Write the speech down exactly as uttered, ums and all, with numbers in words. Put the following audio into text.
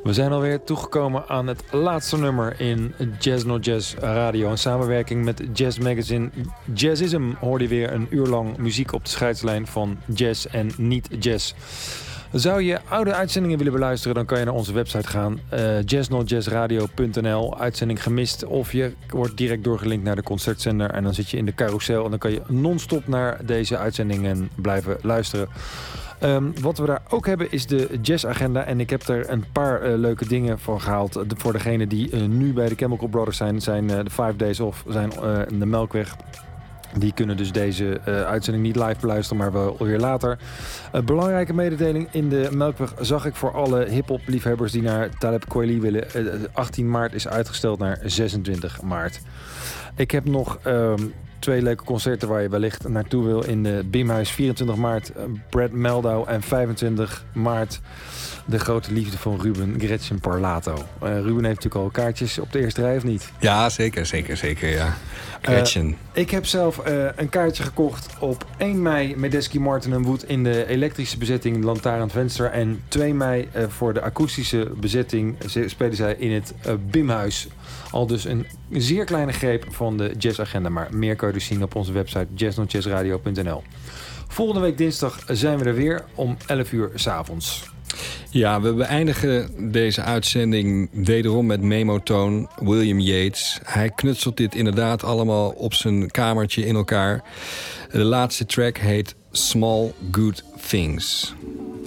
We zijn alweer toegekomen aan het laatste nummer in Jazz No Jazz Radio. In samenwerking met Jazz Magazine Jazzism hoorde je weer een uur lang muziek op de scheidslijn van jazz en niet-jazz. Zou je oude uitzendingen willen beluisteren, dan kan je naar onze website gaan. Uh, jazz no jazz radio punt n l. Uitzending gemist. Of je wordt direct doorgelinkt naar de concertzender. En dan zit je in de carousel. En dan kan je non-stop naar deze uitzendingen blijven luisteren. Um, wat we daar ook hebben is de jazzagenda. En ik heb er een paar uh, leuke dingen voor gehaald. De, voor degenen die uh, nu bij de Chemical Brothers zijn. Zijn uh, de Five Days Off, zijn uh, de Melkweg. Die kunnen dus deze uh, uitzending niet live beluisteren, maar wel weer later. Een belangrijke mededeling in de Melkweg zag ik voor alle hiphop liefhebbers die naar Talib Kweli willen. Uh, achttien maart is uitgesteld naar zesentwintig maart. Ik heb nog um, twee leuke concerten waar je wellicht naartoe wil in de Bimhuis. vierentwintig maart uh, Brad Meldau en vijfentwintig maart de grote liefde van Ruben, Gretchen Parlato. Uh, Ruben heeft natuurlijk al kaartjes op de eerste rij, of niet? Ja, zeker, zeker, zeker, ja. Gretchen. Uh, ik heb zelf uh, een kaartje gekocht op één mei Medeski, Martin en Wood in de elektrische bezetting Lantaarn Venster. En twee mei uh, voor de akoestische bezetting spelen zij in het uh, Bimhuis. Al dus een zeer kleine greep van de jazzagenda. Maar meer kun je dus zien op onze website jazz no jazz radio punt n l. Volgende week dinsdag zijn we er weer om elf uur 's avonds. Ja, we beëindigen deze uitzending wederom met Memotoon, William Yates. Hij knutselt dit inderdaad allemaal op zijn kamertje in elkaar. De laatste track heet Small Good Things.